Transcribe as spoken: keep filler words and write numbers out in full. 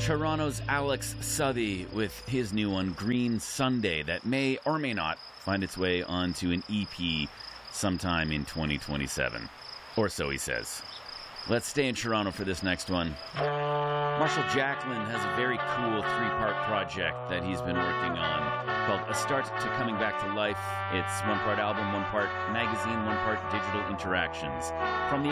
Toronto's Alex Southey with his new one, Green Sunday, that may or may not find its way onto an E P sometime in twenty twenty-seven. Or so he says. Let's stay in Toronto for this next one. Marshall Jacklin has a very cool three-part project that he's been working on called A Start to Coming Back to Life. It's one part album, one part magazine, one part digital interactions. From the